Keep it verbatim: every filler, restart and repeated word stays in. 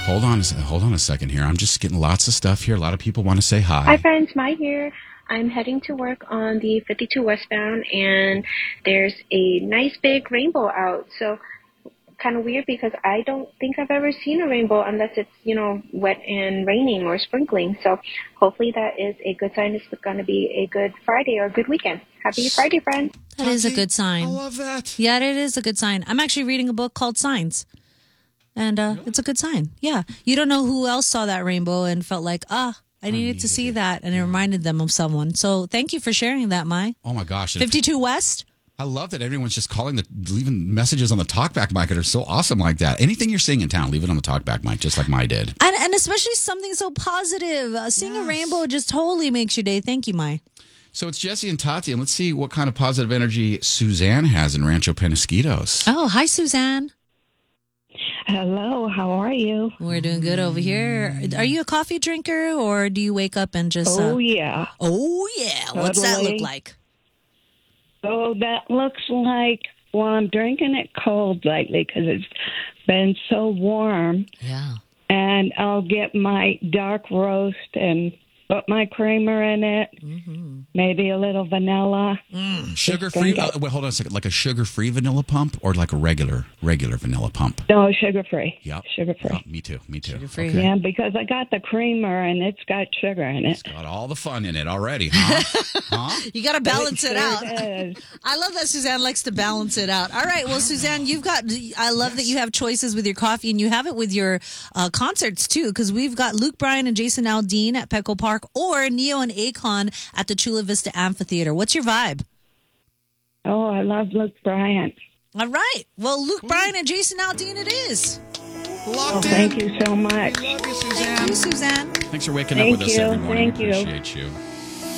hold on, a, se- hold on a second here. I'm just getting lots of stuff here. A lot of people want to say hi. Hi, friends. Mai here. I'm heading to work on the fifty-two westbound, and there's a nice big rainbow out. So kind of weird because I don't think I've ever seen a rainbow unless it's, you know, wet and raining or sprinkling. So hopefully that is a good sign. It's going to be a good Friday or a good weekend. Happy Friday, friends. That is a good sign. I love that. Yeah, it is a good sign. I'm actually reading a book called Signs. And uh, it's a good sign. Yeah. You don't know who else saw that rainbow and felt like, ah, I needed to see that. And it reminded them of someone. So thank you for sharing that, Mai. Oh, my gosh. fifty-two West? I love that everyone's just calling, the leaving messages on the talkback mic that are so awesome like that. Anything you're seeing in town, leave it on the talkback mic, just like Mai did. And, and especially something so positive. Uh, seeing yes. a rainbow just totally makes your day. Thank you, Mai. So it's Jesse and Tati, and let's see what kind of positive energy Suzanne has in Rancho Penasquitos. Oh, hi, Suzanne. Hello, how are you? We're doing good over here. Are you a coffee drinker, or do you wake up and just... Oh, uh, yeah. Oh, yeah. Totally. What's that look like? Oh, that looks like, well, I'm drinking it cold lately because it's been so warm. Yeah. And I'll get my dark roast and put my creamer in it, mm-hmm. maybe a little vanilla. Mm. Sugar-free? Uh, wait, hold on a second. Like a sugar-free vanilla pump or like a regular regular vanilla pump? No, sugar-free. Yep. Sugar-free. Oh, me too. Me too. Sugar-free. Okay. Yeah, because I got the creamer and it's got sugar in it. It's got all the fun in it already, huh? huh? You got to balance it, it out. Is. I love that Suzanne likes to balance it out. All right. Well, Suzanne, you've got, I love yes. that you have choices with your coffee, and you have it with your uh, concerts too, because we've got Luke Bryan and Jason Aldean at Petco Park, or Neo and Akon at the Chula Vista Amphitheater. What's your vibe? Oh, I love Luke Bryan. All right. Well, Luke Bryan and Jason Aldean it is. Locked oh, thank you so much. Love you, Suzanne. Thank you, Suzanne. Thanks for waking thank up with you. us every morning. Thank we appreciate you. you.